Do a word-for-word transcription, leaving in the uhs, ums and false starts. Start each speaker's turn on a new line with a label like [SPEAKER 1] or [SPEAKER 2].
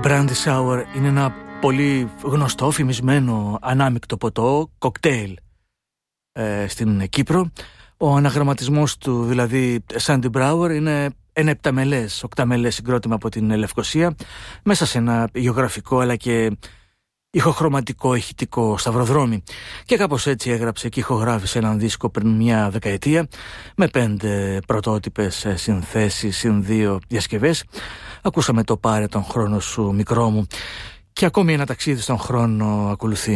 [SPEAKER 1] Brandy Sour είναι ένα πολύ γνωστό, φημισμένο, ανάμεικτο ποτό, κοκτέιλ ε, στην Κύπρο. Ο αναγραμματισμός του, δηλαδή Sandy Brower, είναι ένα επταμελές, οκταμελές συγκρότημα από την Λευκοσία, μέσα σε ένα γεωγραφικό αλλά και ηχοχρωματικό, ηχητικό σταυροδρόμι. Και κάπως έτσι έγραψε και ηχογράφησε έναν δίσκο πριν μια δεκαετία, με πέντε πρωτότυπες συνθέσεις, συν δύο διασκευές. Ακούσαμε το «Πάρε τον χρόνο σου μικρό μου» και ακόμη ένα ταξίδι στον χρόνο ακολουθεί.